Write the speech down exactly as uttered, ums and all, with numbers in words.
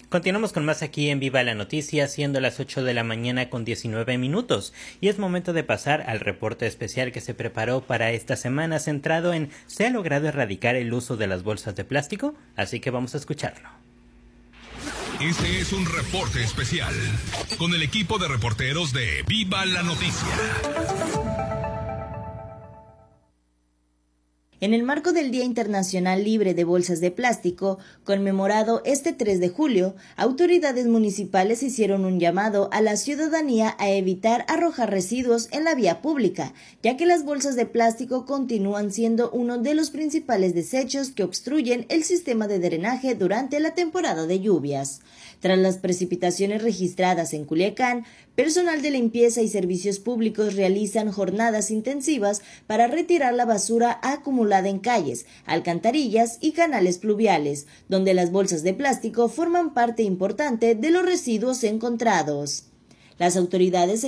Continuamos con más aquí en Viva la Noticia, siendo las ocho de la mañana con diecinueve minutos, y es momento de pasar al reporte especial que se preparó para esta semana centrado en ¿se ha logrado erradicar el uso de las bolsas de plástico? Así que vamos a escucharlo. Este es un reporte especial con el equipo de reporteros de Viva la Noticia. En el marco del Día Internacional Libre de Bolsas de Plástico, conmemorado este tres de julio, autoridades municipales hicieron un llamado a la ciudadanía a evitar arrojar residuos en la vía pública, ya que las bolsas de plástico continúan siendo uno de los principales desechos que obstruyen el sistema de drenaje durante la temporada de lluvias. Tras las precipitaciones registradas en Culiacán, personal de limpieza y servicios públicos realizan jornadas intensivas para retirar la basura acumulada en calles, alcantarillas y canales pluviales, donde las bolsas de plástico forman parte importante de los residuos encontrados. Las autoridades